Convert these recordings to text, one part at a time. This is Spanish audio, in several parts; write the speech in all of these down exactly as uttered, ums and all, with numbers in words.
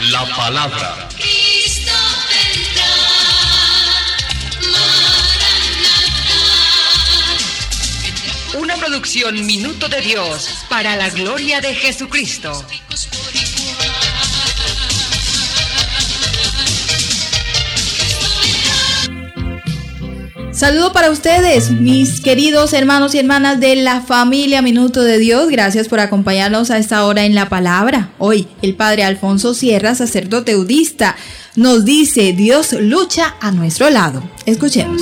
la palabra. Cristo vendrá, Maranatha. Una producción Minuto de Dios para la gloria de Jesucristo. Saludo para ustedes, mis queridos hermanos y hermanas de la familia Minuto de Dios. Gracias por acompañarnos a esta hora en la palabra. Hoy el padre Alfonso Sierra, sacerdote udista, nos dice: Dios lucha a nuestro lado. Escuchemos.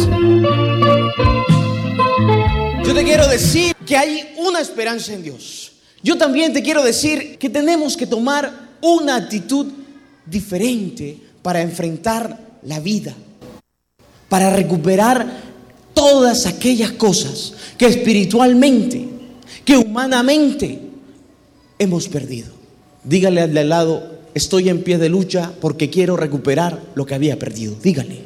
Yo te quiero decir que hay una esperanza en Dios. Yo también te quiero decir que tenemos que tomar una actitud diferente para enfrentar la vida, para recuperar todas aquellas cosas que espiritualmente, que humanamente hemos perdido. Dígale al de al lado: estoy en pie de lucha porque quiero recuperar lo que había perdido. Dígale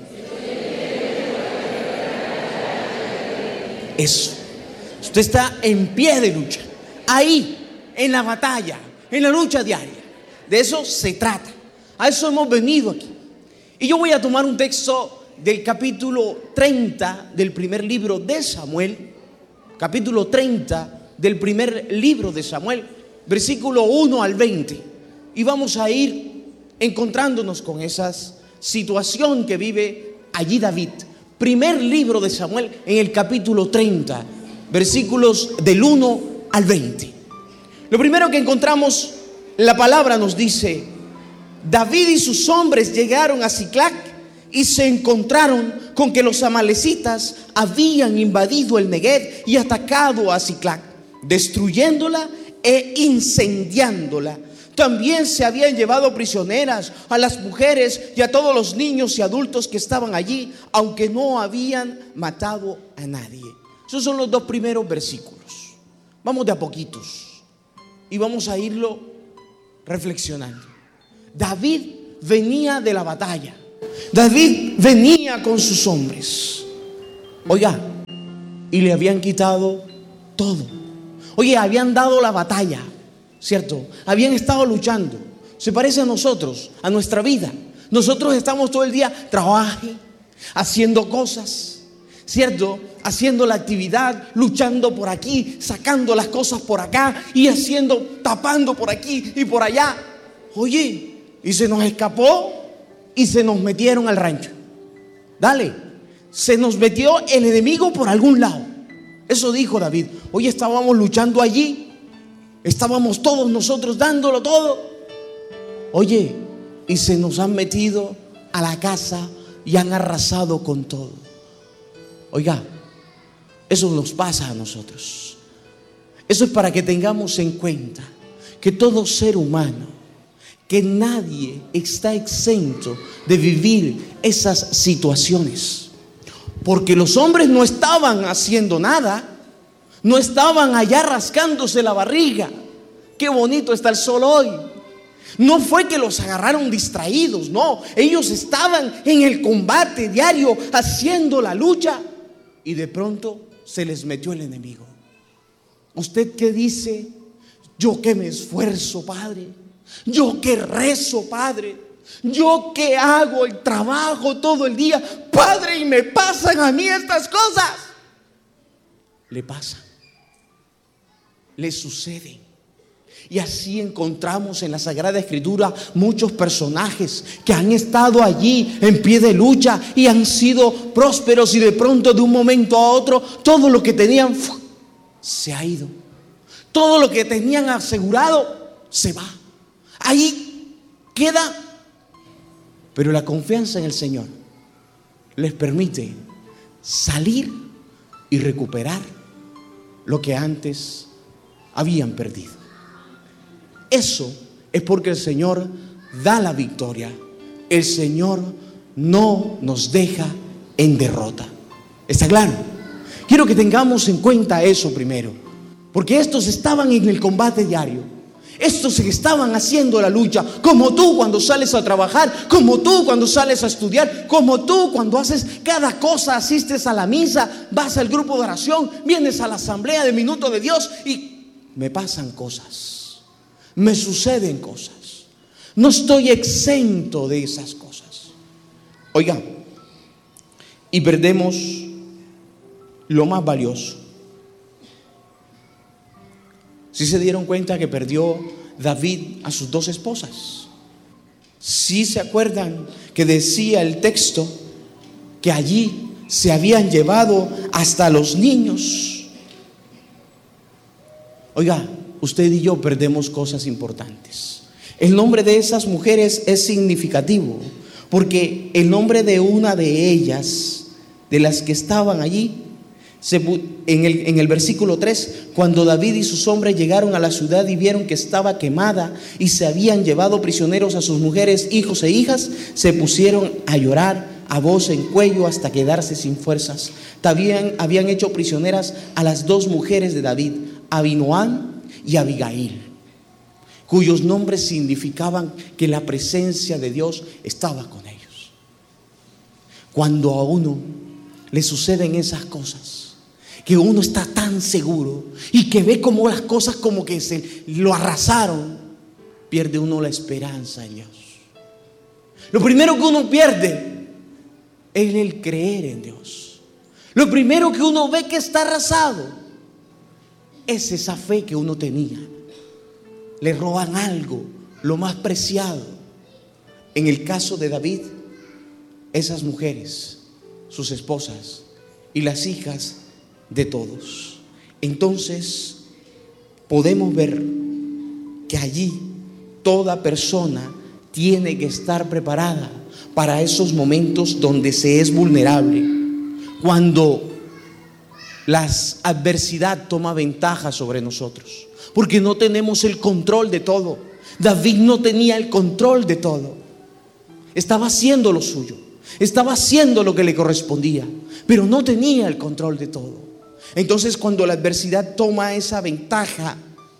eso. Usted está en pie de lucha, ahí, en la batalla, en la lucha diaria. De eso se trata. A eso hemos venido aquí. Y yo voy a tomar un texto del capítulo treinta del primer libro de Samuel, capítulo treinta del primer libro de Samuel, versículo uno al veinte, y vamos a ir encontrándonos con esa situación que vive allí David. Primer libro de Samuel, en el capítulo treinta, versículos del uno al veinte. Lo primero que encontramos, la palabra nos dice: David y sus hombres llegaron a Siclac y se encontraron con que los amalecitas habían invadido el Negev y atacado a Siclac, destruyéndola e incendiándola. También se habían llevado prisioneras a las mujeres y a todos los niños y adultos que estaban allí, aunque no habían matado a nadie. Esos son los dos primeros versículos. Vamos de a poquitos y vamos a irlo reflexionando. David venía de la batalla. David venía con sus hombres. Oiga, y le habían quitado todo. Oye, habían dado la batalla, ¿cierto? Habían estado luchando. Se parece a nosotros, a nuestra vida. Nosotros estamos todo el día trabaje, haciendo cosas, ¿cierto? Haciendo la actividad, luchando por aquí, sacando las cosas por acá y haciendo, tapando por aquí y por allá. Oye, y se nos escapó y se nos metieron al rancho. Dale, se nos metió el enemigo por algún lado. Eso dijo David. Hoy estábamos luchando allí, estábamos todos nosotros dándolo todo. Oye, y se nos han metido a la casa y han arrasado con todo. Oiga, eso nos pasa a nosotros. Eso es para que tengamos en cuenta que todo ser humano, que nadie está exento de vivir esas situaciones, porque los hombres no estaban haciendo nada, no estaban allá rascándose la barriga. Qué bonito está el sol hoy. No fue que los agarraron distraídos, no, ellos estaban en el combate diario, haciendo la lucha, y de pronto se les metió el enemigo. ¿Usted qué dice? Yo que me esfuerzo, Padre, yo que rezo, Padre, yo que hago el trabajo todo el día, Padre, y me pasan a mí estas cosas. Le pasa, le sucede. Y así encontramos en la Sagrada Escritura muchos personajes que han estado allí en pie de lucha y han sido prósperos, y de pronto, de un momento a otro, todo lo que tenían ¡fuf!, se ha ido. Todo lo que tenían asegurado se va. Ahí queda. Pero la confianza en el Señor les permite salir y recuperar lo que antes habían perdido. Eso es porque el Señor da la victoria. El Señor no nos deja en derrota. ¿Está claro? Quiero que tengamos en cuenta eso primero, porque estos estaban en el combate diario. Estos estaban haciendo la lucha, como tú cuando sales a trabajar, como tú cuando sales a estudiar, como tú cuando haces cada cosa, asistes a la misa, vas al grupo de oración, vienes a la asamblea de Minuto de Dios, y me pasan cosas, me suceden cosas, No estoy exento de esas cosas. Oiga, y perdemos lo más valioso. ¿Sí se dieron cuenta que perdió David a sus dos esposas? ¿Sí se acuerdan que decía el texto que allí se habían llevado hasta los niños? Oiga, usted y yo perdemos cosas importantes. El nombre de esas mujeres es significativo, porque el nombre de una de ellas, de las que estaban allí, se, en, el, en el versículo tres, cuando David y sus hombres llegaron a la ciudad y vieron que estaba quemada y se habían llevado prisioneros a sus mujeres, hijos e hijas, se pusieron a llorar a voz en cuello hasta quedarse sin fuerzas. También habían hecho prisioneras a las dos mujeres de David, Abinoam y Abigail, cuyos nombres significaban que la presencia de Dios estaba con ellos. Cuando a uno le suceden esas cosas, que uno está tan seguro y que ve como las cosas como que se lo arrasaron, pierde uno la esperanza en Dios. Lo primero que uno pierde es el creer en Dios. Lo primero que uno ve que está arrasado es esa fe que uno tenía. Le roban algo, lo más preciado. En el caso de David, esas mujeres, sus esposas y las hijas de todos. Entonces podemos ver que allí toda persona tiene que estar preparada para esos momentos donde se es vulnerable, cuando la adversidad toma ventaja sobre nosotros, porque no tenemos el control de todo. David no tenía el control de todo. Estaba haciendo lo suyo, estaba haciendo lo que le correspondía, pero no tenía el control de todo. Entonces, cuando la adversidad toma esa ventaja,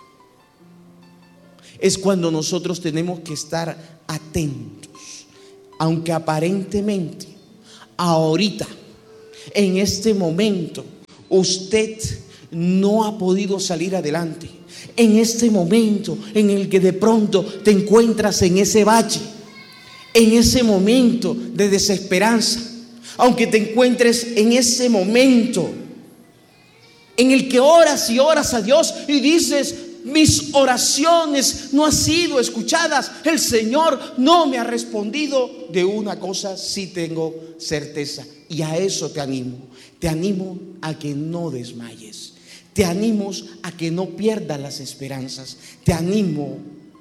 es cuando nosotros tenemos que estar atentos. Aunque aparentemente, ahorita, en este momento, usted no ha podido salir adelante. En este momento en el que de pronto te encuentras en ese valle, en ese momento de desesperanza, aunque te encuentres en ese momento en el que oras y oras a Dios y dices: mis oraciones no han sido escuchadas, el Señor no me ha respondido. De una cosa sí tengo certeza, y a eso te animo. Te animo a que no desmayes. Te animo a que no pierdas las esperanzas. Te animo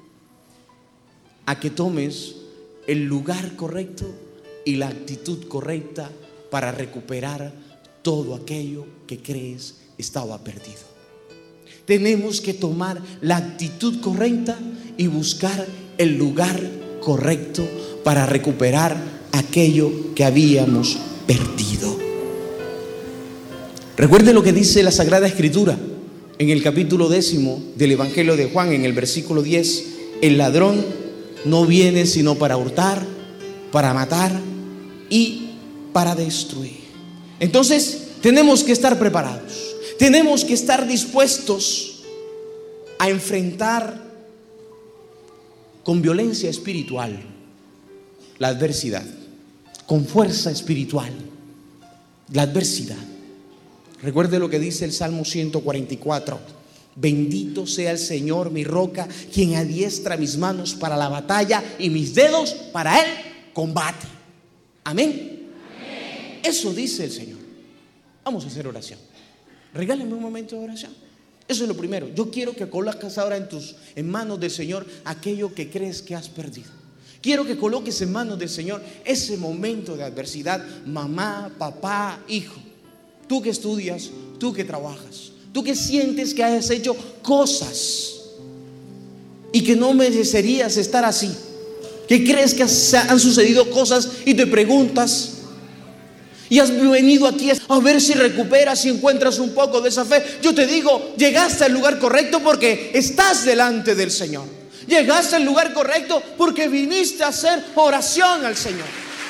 a que tomes el lugar correcto y la actitud correcta para recuperar todo aquello que crees estaba perdido. Tenemos que tomar la actitud correcta y buscar el lugar correcto para recuperar aquello que habíamos perdido. Recuerde lo que dice la Sagrada Escritura en el capítulo décimo del Evangelio de Juan, en el versículo diez: el ladrón no viene sino para hurtar, para matar y para destruir. Entonces tenemos que estar preparados. Tenemos que estar dispuestos a enfrentar con violencia espiritual la adversidad, con fuerza espiritual la adversidad. Recuerde lo que dice el Salmo ciento cuarenta y cuatro: bendito sea el Señor, mi roca, quien adiestra mis manos para la batalla y mis dedos para el combate. Amén. Amén. Eso dice el Señor. Vamos a hacer oración. Regálame un momento de oración. Eso es lo primero. Yo quiero que coloques ahora en tus en manos del Señor aquello que crees que has perdido. Quiero que coloques en manos del Señor ese momento de adversidad. Mamá, papá, hijo, tú que estudias, tú que trabajas, tú que sientes que has hecho cosas y que no merecerías estar así, que crees que han sucedido cosas y te preguntas, y has venido aquí a ver si recuperas y encuentras un poco de esa fe. Yo te digo, llegaste al lugar correcto porque estás delante del Señor. Llegaste al lugar correcto porque viniste a hacer oración al Señor.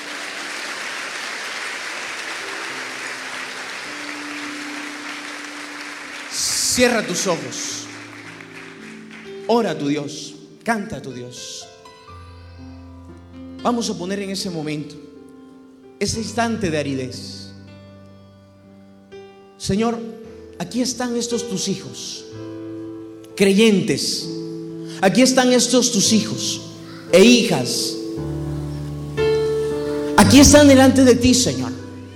Cierra tus ojos. Ora a tu Dios. Canta a tu Dios. Vamos a poner en ese momento, ese instante de aridez. Señor, aquí están estos tus hijos, creyentes. Aquí están estos tus hijos e hijas. Aquí están delante de ti, Señor.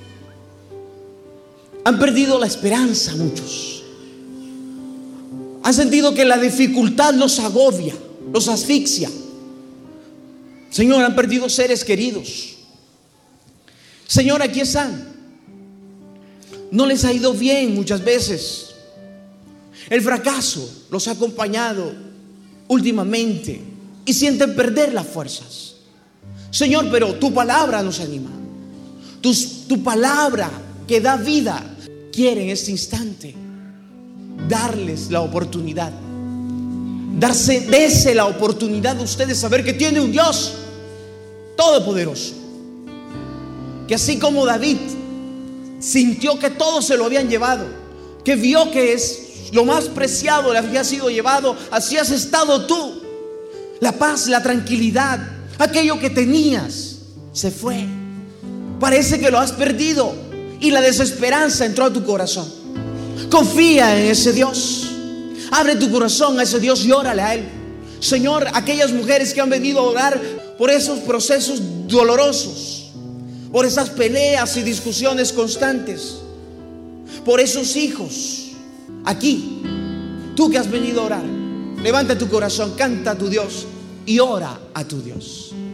Han perdido la esperanza muchos. Han sentido que la dificultad los agobia, los asfixia. Señor, han perdido seres queridos. Señor, aquí están. No les ha ido bien muchas veces. El fracaso los ha acompañado últimamente y sienten perder las fuerzas. Señor, pero tu palabra nos anima. Tu, tu palabra que da vida quiere en este instante darles la oportunidad. Darse, dese la oportunidad de ustedes saber que tiene un Dios todopoderoso. Que así como David sintió que todos se lo habían llevado, que vio que es lo más preciado le había sido llevado, así has estado tú. La paz, la tranquilidad, aquello que tenías se fue. Parece que lo has perdido y la desesperanza entró a tu corazón. Confía en ese Dios. Abre tu corazón a ese Dios y órale a Él. Señor, aquellas mujeres que han venido a orar por esos procesos dolorosos, por esas peleas y discusiones constantes, por esos hijos. Aquí, tú que has venido a orar, levanta tu corazón, canta a tu Dios y ora a tu Dios.